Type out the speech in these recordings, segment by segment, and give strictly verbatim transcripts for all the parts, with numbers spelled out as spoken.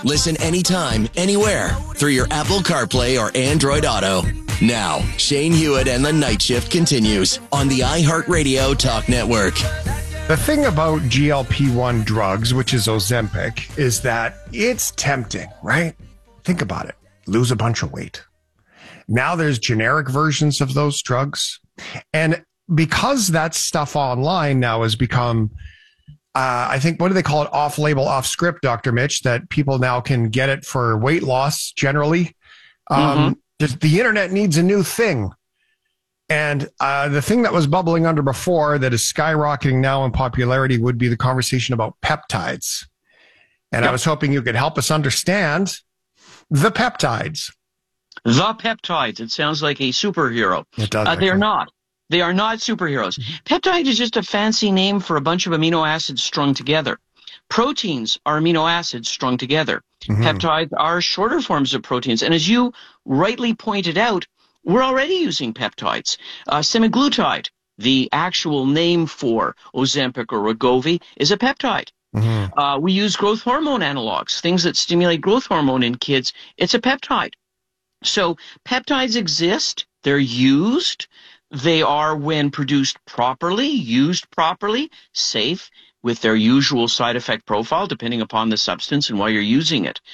Listen anytime, anywhere through your Apple CarPlay or Android Auto. Now, Shane Hewitt and the Night Shift continues on the iHeartRadio Talk Network. The thing about G L P one drugs, which is Ozempic, is that it's tempting, right? Think about it. Lose a bunch of weight. Now there's generic versions of those drugs. And because that stuff online now has become, uh, I think, what do they call it? Off-label, off-script, Doctor Mitch, that people now can get it for weight loss generally. Um, mm-hmm. The internet needs a new thing. And uh, the thing that was bubbling under before that is skyrocketing now in popularity would be the conversation about peptides. And yep. I was hoping you could help us understand the peptides. The peptides. It sounds like a superhero. It does. Uh, they're not. They are not superheroes. Peptide is just a fancy name for a bunch of amino acids strung together. Proteins are amino acids strung together. Mm-hmm. Peptides are shorter forms of proteins. And as you rightly pointed out, we're already using peptides. Uh, semaglutide, the actual name for Ozempic or Wegovy, is a peptide. Mm-hmm. Uh, we use growth hormone analogs, things that stimulate growth hormone in kids. It's a peptide. So peptides exist. They're used. They are, when produced properly, used properly, safe, with their usual side effect profile, depending upon the substance and why you're using it.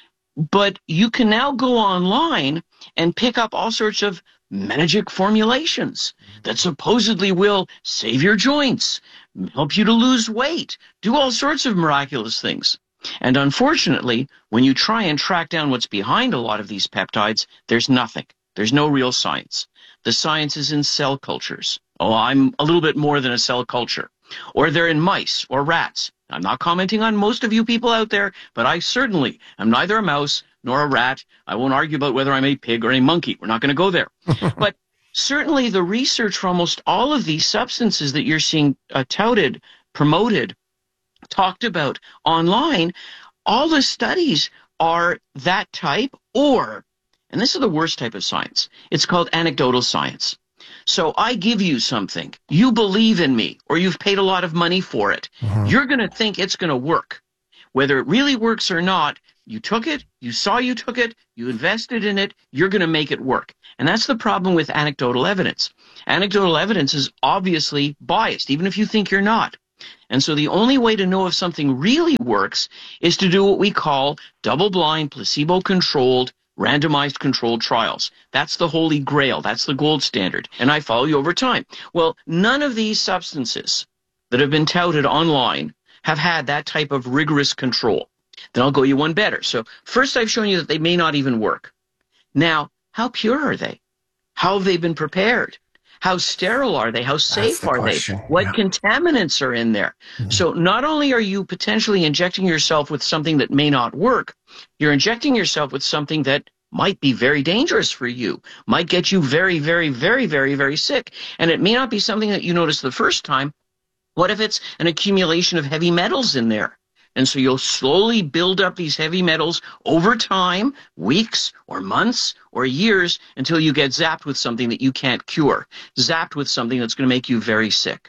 But you can now go online and pick up all sorts of magic formulations that supposedly will save your joints, help you to lose weight, do all sorts of miraculous things. And unfortunately, when you try and track down what's behind a lot of these peptides, there's nothing. There's no real science. The science is in cell cultures. Oh, I'm a little bit more than a cell culture. Or they're in mice or rats. I'm not commenting on most of you people out there, but I certainly am neither a mouse nor a rat. I won't argue about whether I'm a pig or a monkey. We're not going to go there. But certainly the research for almost all of these substances that you're seeing uh, touted, promoted, talked about online, all the studies are that type, or, and this is the worst type of science, it's called anecdotal science. So I give you something, you believe in me, or you've paid a lot of money for it. Mm-hmm. You're going to think it's going to work. Whether it really works or not, you took it, you saw you took it, you invested in it, you're going to make it work. And that's the problem with anecdotal evidence. Anecdotal evidence is obviously biased, even if you think you're not. And so the only way to know if something really works is to do what we call double-blind, placebo-controlled, randomized controlled trials. That's the holy grail. That's the gold standard. And I follow you over time. Well, none of these substances that have been touted online have had that type of rigorous control. Then I'll go you one better. So first I've shown you that they may not even work. Now, how pure are they? How have they been prepared? How sterile are they? How safe the are question. they? What yeah. contaminants are in there? Mm-hmm. So not only are you potentially injecting yourself with something that may not work, you're injecting yourself with something that might be very dangerous for you, might get you very, very, very, very, very sick. And it may not be something that you notice the first time. What if it's an accumulation of heavy metals in there? And so you'll slowly build up these heavy metals over time, weeks or months or years, until you get zapped with something that you can't cure, zapped with something that's going to make you very sick.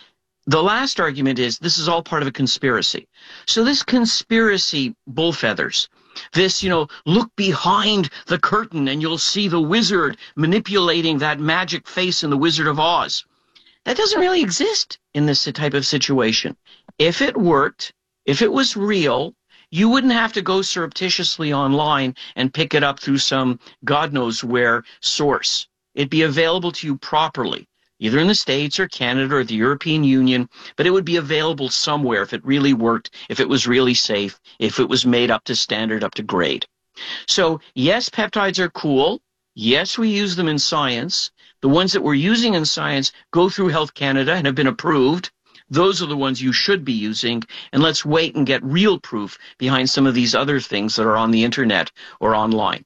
The last argument is this is all part of a conspiracy. So this conspiracy bullfeathers, this, you know, look behind the curtain and you'll see the wizard manipulating that magic face in The Wizard of Oz. That doesn't really exist in this type of situation. If it worked, if it was real, you wouldn't have to go surreptitiously online and pick it up through some God knows where source. It'd be available to you properly, either in the States or Canada or the European Union, but it would be available somewhere if it really worked, if it was really safe, if it was made up to standard, up to grade. So yes, peptides are cool. Yes, we use them in science. The ones that we're using in science go through Health Canada and have been approved. Those are the ones you should be using, and let's wait and get real proof behind some of these other things that are on the internet or online.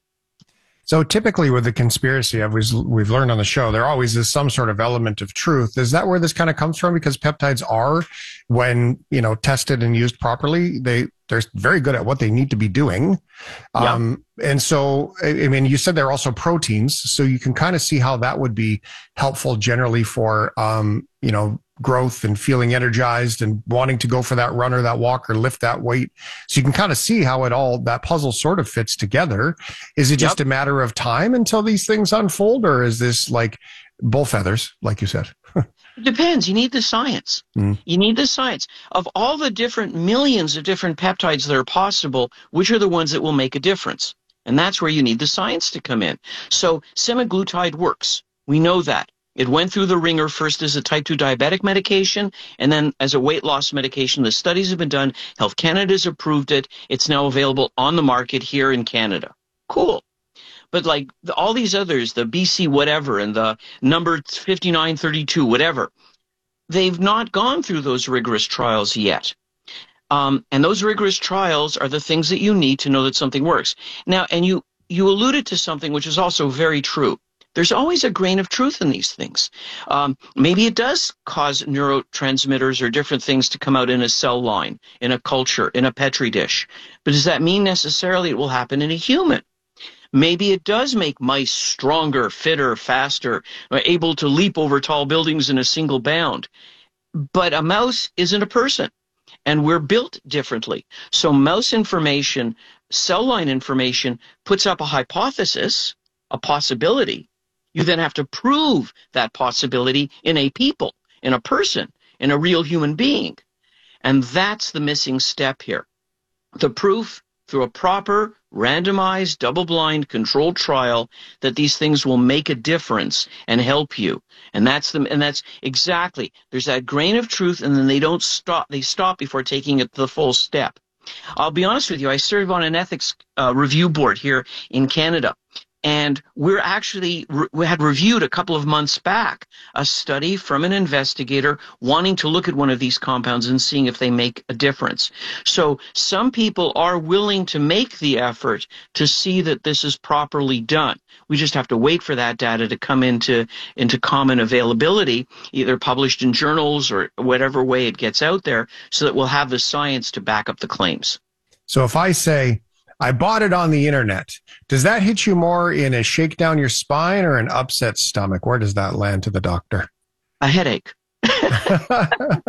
So typically with the conspiracy, we've, we've learned on the show, there always is some sort of element of truth. Is that where this kind of comes from? Because peptides are, when, you know, tested and used properly, they, they're very good at what they need to be doing. Yeah. Um, and so, I mean, you said they're also proteins, so you can kind of see how that would be helpful generally for, um, you know, growth and feeling energized and wanting to go for that run or that walk or lift that weight. So you can kind of see how it all, that puzzle sort of fits together. Is it just yep. a matter of time until these things unfold, or is this like bull feathers, like you said? It depends. You need the science. Mm. You need the science. Of all the different millions of different peptides that are possible, which are the ones that will make a difference? And that's where you need the science to come in. So semaglutide works. We know that. It went through the ringer first as a type two diabetic medication, and then as a weight loss medication. The studies have been done. Health Canada's approved it. It's now available on the market here in Canada. Cool. But like the, all these others, the B C whatever and the number fifty-nine thirty-two, whatever, they've not gone through those rigorous trials yet. Um, and those rigorous trials are the things that you need to know that something works. Now, and you, you alluded to something which is also very true. There's always a grain of truth in these things. Um, maybe it does cause neurotransmitters or different things to come out in a cell line, in a culture, in a Petri dish. But does that mean necessarily it will happen in a human? Maybe it does make mice stronger, fitter, faster, able to leap over tall buildings in a single bound. But a mouse isn't a person, and we're built differently. So mouse information, cell line information, puts up a hypothesis, a possibility. You then have to prove that possibility in a people, in a person, in a real human being. And that's the missing step here. The proof through a proper, randomized, double-blind, controlled trial that these things will make a difference and help you. And that's the, and that's exactly, there's that grain of truth, and then they don't stop, they stop before taking it the full step. I'll be honest with you, I serve on an ethics uh, review board here in Canada. And we're actually, we had reviewed a couple of months back a study from an investigator wanting to look at one of these compounds and seeing if they make a difference. So some people are willing to make the effort to see that this is properly done. We just have to wait for that data to come into, into common availability, either published in journals or whatever way it gets out there, so that we'll have the science to back up the claims. So if I say, I bought it on the internet, does that hit you more in a shake down your spine or an upset stomach? Where does that land to the doctor? A headache. I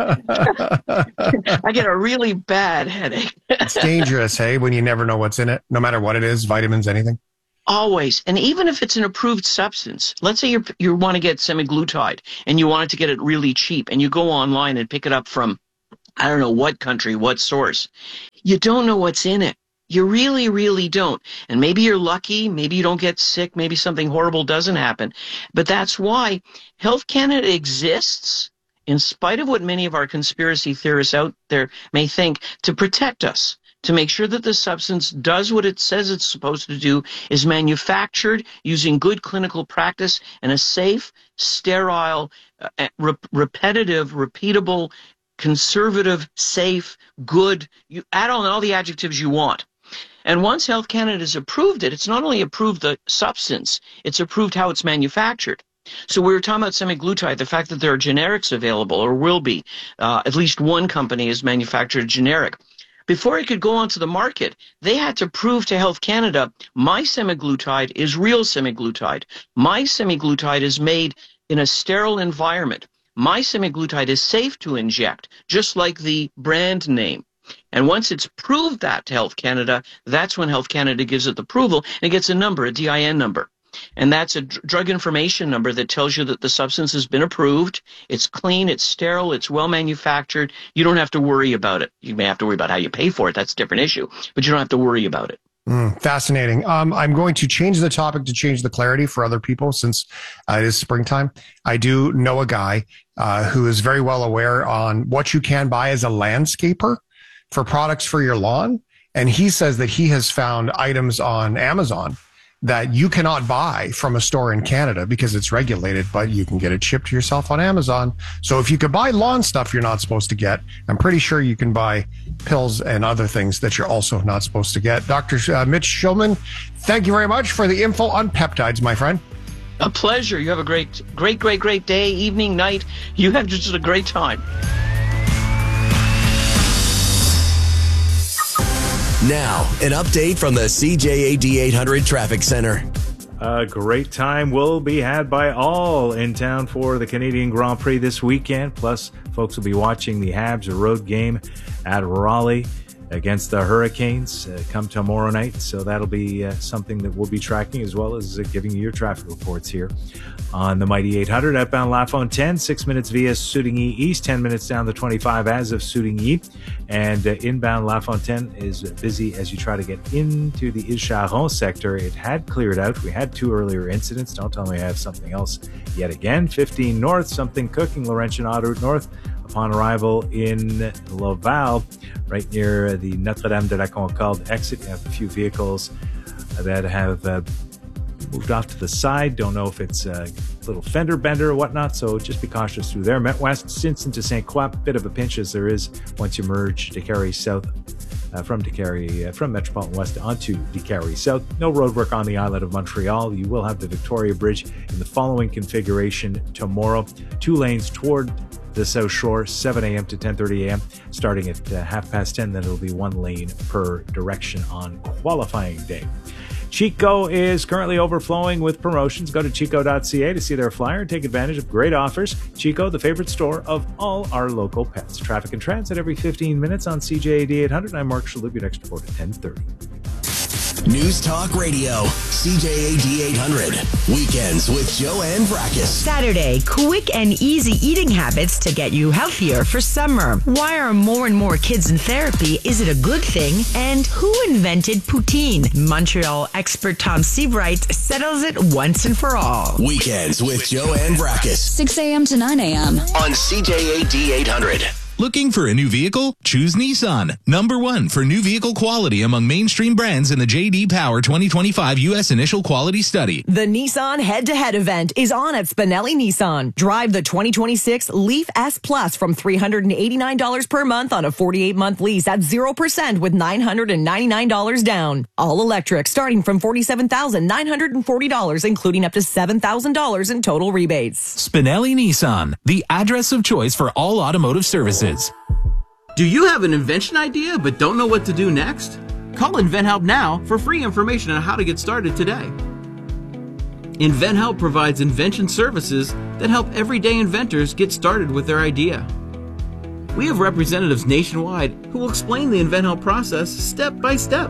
get a really bad headache. It's dangerous, hey, when you never know what's in it, no matter what it is, vitamins, anything. Always. And even if it's an approved substance, let's say you you want to get semaglutide and you want to get it really cheap and you go online and pick it up from, I don't know what country, what source. You don't know what's in it. You really, really don't. And maybe you're lucky, maybe you don't get sick, maybe something horrible doesn't happen. But that's why Health Canada exists, in spite of what many of our conspiracy theorists out there may think, to protect us, to make sure that the substance does what it says it's supposed to do, is manufactured using good clinical practice and a safe, sterile, uh, re- repetitive, repeatable, conservative, safe, good. You add on all the adjectives you want. And once Health Canada has approved it, it's not only approved the substance, it's approved how it's manufactured. So we were talking about semaglutide, the fact that there are generics available, or will be. Uh, at least one company has manufactured a generic. Before it could go onto the market, they had to prove to Health Canada, my semaglutide is real semaglutide. My semaglutide is made in a sterile environment. My semaglutide is safe to inject, just like the brand name. And once it's proved that to Health Canada, that's when Health Canada gives it the approval, and it gets a number, a D I N number. And that's a drug information number that tells you that the substance has been approved, it's clean, it's sterile, it's well manufactured. You don't have to worry about it. You may have to worry about how you pay for it. That's a different issue. But you don't have to worry about it. Mm, fascinating. Um, I'm going to change the topic to change the clarity for other people since uh, it is springtime. I do know a guy uh, who is very well aware on what you can buy as a landscaper for products for your lawn. And he says that he has found items on Amazon that you cannot buy from a store in Canada because it's regulated, but you can get it shipped to yourself on Amazon. So if you could buy lawn stuff you're not supposed to get, I'm pretty sure you can buy pills and other things that you're also not supposed to get. Doctor Uh, Mitch Shulman, thank you very much for the info on peptides, my friend. A pleasure. You have a great, great, great, great day, evening, night. You have just a great time. Now, an update from the C J A D eight hundred Traffic Center. A great time will be had by all in town for the Canadian Grand Prix this weekend. Plus, folks will be watching the Habs road game at Raleigh against the Hurricanes uh, come tomorrow night. So that'll be uh, something that we'll be tracking, as well as uh, giving you your traffic reports here on the Mighty eight hundred. Outbound LaFontaine, six minutes via Soudigny East, ten minutes down the twenty-five as of Soudigny. And uh, inbound LaFontaine is busy as you try to get into the Ile-Charon sector. It had cleared out. We had two earlier incidents. Don't tell me I have something else yet again. fifteen north, something cooking, Laurentian Autoroute North. Upon arrival in Laval, right near the Notre-Dame de la Concorde exit, you have a few vehicles that have uh, moved off to the side. Don't know if it's a little fender bender or whatnot, so just be cautious through there. Met West, Stinson to Saint Croix, bit of a pinch as there is once you merge Décarie South uh, from Décarie, uh, from Metropolitan West onto Décarie South. No roadwork on the island of Montreal. You will have the Victoria Bridge in the following configuration tomorrow. Two lanes toward the South Shore, seven a.m. to ten thirty a.m. starting at uh, half past ten. Then it'll be one lane per direction on qualifying day. Chico is currently overflowing with promotions. Go to chico dot c a to see their flyer and take advantage of great offers. Chico, the favorite store of all our local pets. Traffic and transit every fifteen minutes on C J A D eight hundred. I'm Mark Shalhoub, your next report at ten thirty. News Talk Radio, C J A D eight hundred. Weekends with Joanne Vrackus. Saturday, quick and easy eating habits to get you healthier for summer. Why are more and more kids in therapy? Is it a good thing? And who invented poutine? Montreal expert Tom Seabright settles it once and for all. Weekends with Joanne Vrackus. six a.m. to nine a.m. on C J A D eight hundred. Looking for a new vehicle? Choose Nissan. Number one for new vehicle quality among mainstream brands in the J D Power twenty twenty-five U S Initial Quality Study. The Nissan Head-to-Head event is on at Spinelli Nissan. Drive the twenty twenty-six Leaf S Plus from three hundred eighty-nine dollars per month on a forty-eight month lease at zero percent with nine hundred ninety-nine dollars down. All electric starting from forty-seven thousand nine hundred forty dollars, including up to seven thousand dollars in total rebates. Spinelli Nissan, the address of choice for all automotive services. Do you have an invention idea but don't know what to do next? Call InventHelp now for free information on how to get started today. InventHelp provides invention services that help everyday inventors get started with their idea. We have representatives nationwide who will explain the InventHelp process step by step.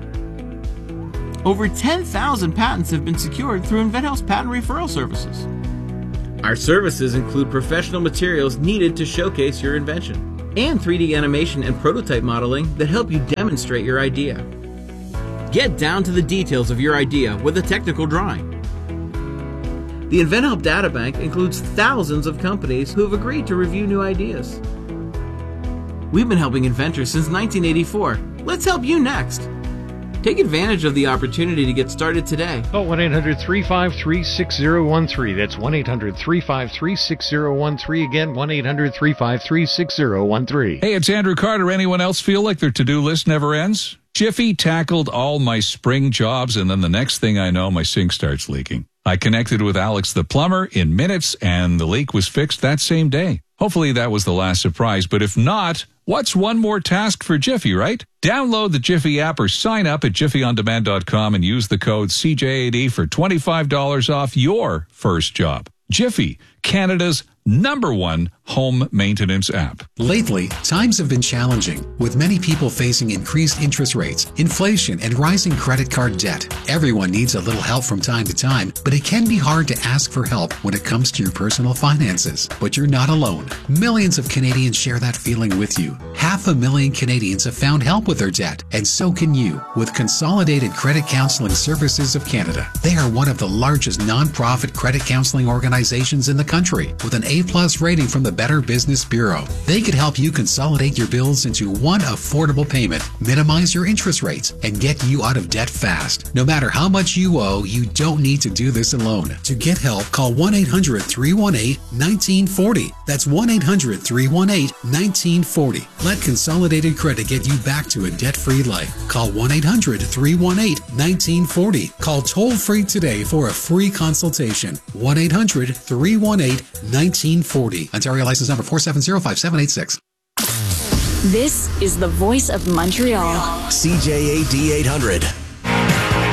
Over ten thousand patents have been secured through InventHelp's patent referral services. Our services include professional materials needed to showcase your invention, and three D animation and prototype modeling that help you demonstrate your idea. Get down to the details of your idea with a technical drawing. The InventHelp Databank includes thousands of companies who have agreed to review new ideas. We've been helping inventors since nineteen eighty-four. Let's help you next. Take advantage of the opportunity to get started today. Call one eight hundred three five three six zero one three. That's one eight hundred three five three six zero one three. Again, one eight hundred three five three six zero one three. Hey, it's Andrew Carter. Anyone else feel like their to-do list never ends? Jiffy tackled all my spring jobs, and then the next thing I know, my sink starts leaking. I connected with Alex the plumber in minutes, and the leak was fixed that same day. Hopefully that was the last surprise, but if not, what's one more task for Jiffy, right? Download the Jiffy app or sign up at jiffy on demand dot com and use the code C J A D for twenty-five dollars off your first job. Jiffy, Canada's number one home maintenance app. Lately, times have been challenging, with many people facing increased interest rates, inflation, and rising credit card debt. Everyone needs a little help from time to time, but it can be hard to ask for help when it comes to your personal finances. But you're not alone. Millions of Canadians share that feeling with you. Half a million Canadians have found help with their debt, and so can you with Consolidated Credit Counseling Services of Canada. They are one of the largest non-profit credit counseling organizations in the country, with an A plus rating from the Better Business Bureau. They could help you consolidate your bills into one affordable payment, minimize your interest rates, and get you out of debt fast. No matter how much you owe, you don't need to do this alone. To get help, call one eight hundred three one eight one nine four zero. That's one eight hundred three one eight one nine four zero. Let Consolidated Credit get you back to a debt-free life. Call one eight hundred three one eight one nine four zero. Call toll-free today for a free consultation. one eight hundred three one eight one nine four zero. Ontario license number four seven zero five seven eight six. This is the voice of Montreal. C J A D eight hundred.